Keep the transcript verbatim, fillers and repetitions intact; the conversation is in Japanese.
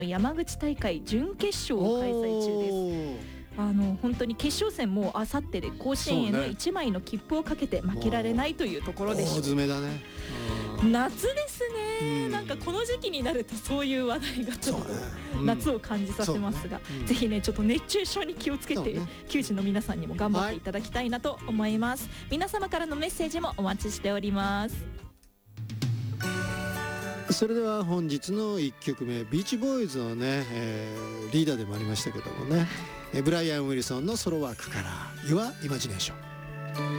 山口大会準決勝を開催中です。あの本当に決勝戦もあさってで甲子園へのいちまいの切符をかけて負けられないというところでしょう。 大詰めだね。 夏ですね。なんかこの時期になるとそういう話題がちょっと夏を感じさせますが、ぜひねちょっと熱中症に気をつけて球児の皆さんにも頑張っていただきたいなと思います。皆様からのメッセージもお待ちしております。 それでは本日のいっきょくめ、ビーチボーイズのね、えー、リーダーでもありましたけどもね、ブライアン・ウィルソンのソロワークから「Your Imagination」。